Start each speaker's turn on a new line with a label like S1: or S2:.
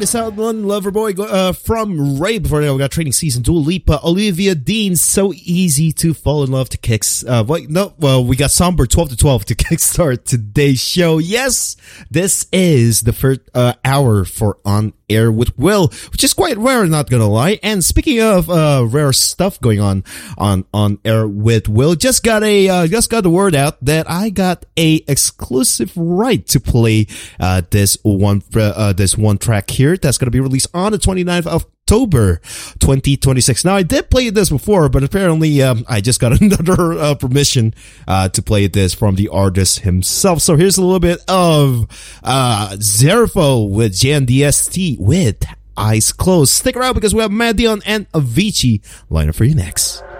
S1: this out one Loverboy from Ray. Before that, we got Training Season, Dua Lipa, Olivia Dean, So Easy to Fall in Love to kicks. We got Somber 12 to 12 to kickstart today's show. Yes, this is the first hour for On Air with Will, which is quite rare, not gonna lie. And speaking of rare stuff going on Air with Will, just got the word out that I got a exclusive right to play this one track here that's gonna be released on the 29th of October 2026. Now, I did play this before, but apparently I just got another permission to play this from the artist himself. So here's a little bit of Zerfo with JNDST with Eyes Closed. Stick around because we have Madion and Avicii lined up for you next.